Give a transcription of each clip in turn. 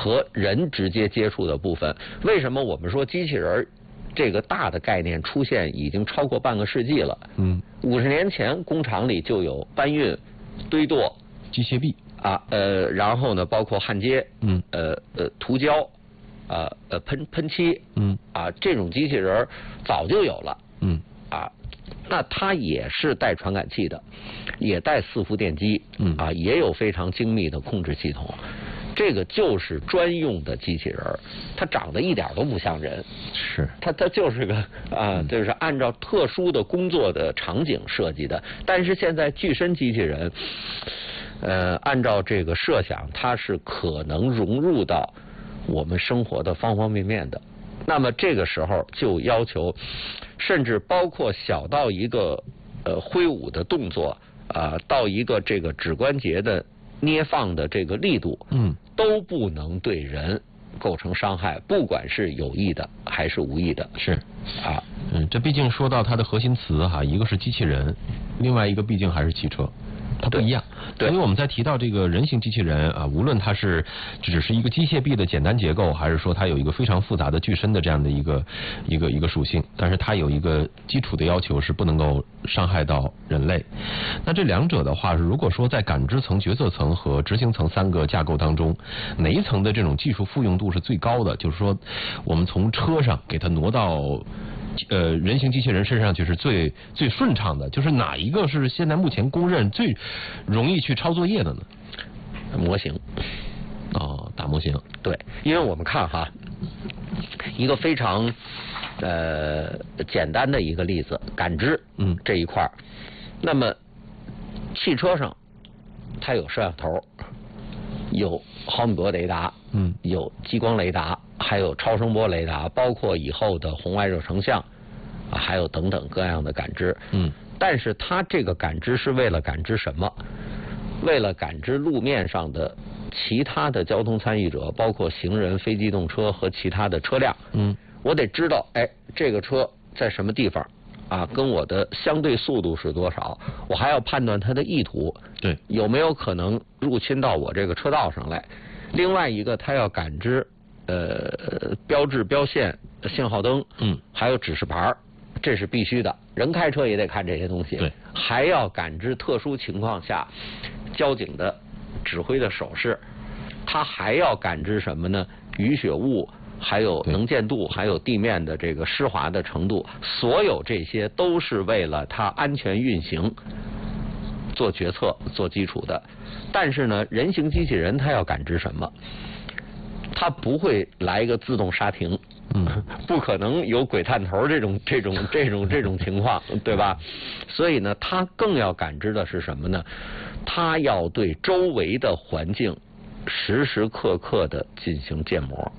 和人直接接触的部分。为什么我们说机器人这个大的概念出现已经超过半个世纪了？50年前工厂里就有搬运、堆垛、 机械臂啊，然后呢，包括焊接，涂胶，喷漆，这种机器人早就有了，那它也是带传感器的，也带4伏电机，也有非常精密的控制系统。这个就是专用的机器人，它长得一点都不像人， 是它就是个就是按照特殊的工作的场景设计的。但是现在具身机器人，按照这个设想，它是可能融入到我们生活的方方面面的。那么这个时候就要求，甚至包括小到一个挥舞的动作到一个这个指关节的捏放的这个力度，都不能对人构成伤害，不管是有意的还是无意的。 是这毕竟说到它的核心词一个是机器人，另外一个毕竟还是汽车。它不一样，所以我们在提到这个人形机器人无论它是只是一个机械臂的简单结构，还是说它有一个非常复杂的具身的这样的一个属性，但是它有一个基础的要求是不能够伤害到人类。那这两者的话，如果说在感知层、决策层和执行层3个架构当中，哪一层的这种技术复用度是最高的？就是说，我们从车上给它挪到人形机器人身上就是最顺畅的，就是哪一个是现在目前公认最容易去抄作业的呢？ 模型。 大模型。 对，因为我们看一个非常简单的一个例子，感知这一块。那么汽车上它有摄像头，有毫米波雷达，有激光雷达，还有超声波雷达，包括以后的红外热成像，还有等等各样的感知。但是它这个感知是为了感知什么？为了感知路面上的其他的交通参与者，包括行人、非机动车和其他的车辆。我得知道，这个车在什么地方跟我的相对速度是多少？我还要判断它的意图， 对， 有没有可能入侵到我这个车道上来？另外一个，它要感知标志、标线、信号灯，还有指示牌，这是必须的。人开车也得看这些东西， 对， 还要感知特殊情况下交警的指挥的手势，它还要感知什么呢？雨雪雾，还有能见度，还有地面的这个湿滑的程度，所有这些都是为了它安全运行做决策做基础的。但是呢，人形机器人它要感知什么？它不会来一个自动刹停，不可能有鬼探头这种情况，对吧？所以呢，它更要感知的是什么呢？它要对周围的环境时时刻刻的进行建模。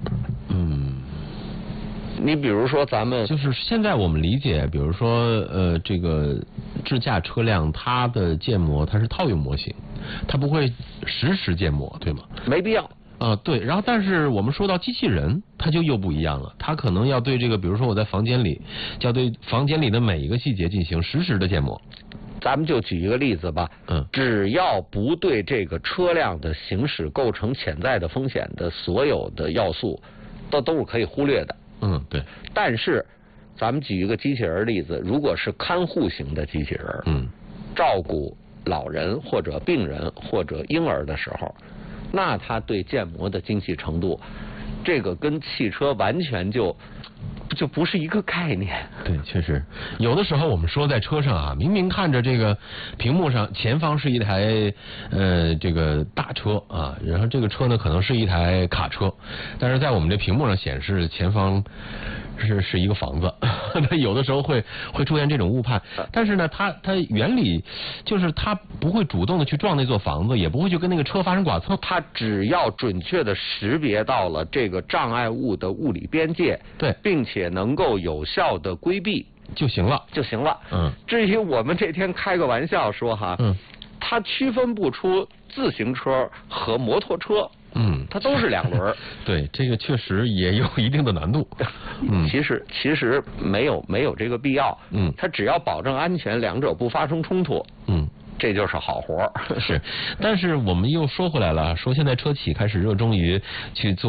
你比如说咱们就是现在我们理解，比如说这个智驾车辆它的建模它是套用模型，它不会实时建模，对吗？ 没必要。 对，然后但是我们说到机器人，它就又不一样了，它可能要对这个，比如说我在房间里，就要对房间里的每一个细节进行实时的建模。 咱们就举一个例子吧，只要不对这个车辆的行驶构成潜在的风险的所有的要素，都是可以忽略的。 对。 但是，咱们举一个机器人例子，如果是看护型的机器人，照顾老人或者病人或者婴儿的时候，那它对建模的精细程度，这个跟汽车完全就不是一个概念。 对，确实有的时候我们说在车上明明看着这个屏幕上前方是一台这个大车然后这个车呢可能是一台卡车，但是在我们这屏幕上显示前方是一个房子，有的时候会出现这种误判。但是呢，它原理就是它不会主动的去撞那座房子，也不会去跟那个车发生剐蹭， 它只要准确的识别到了这个障碍物的物理边界， 对， 并且能够有效的规避就行了。 至于我们这天开个玩笑说它区分不出自行车和摩托车。它都是2轮。 对，这个确实也有一定的难度。 其实没有这个必要。它只要保证安全，两者不发生冲突。这就是好活。 是，但是我们又说回来了，说现在车企开始热衷于去做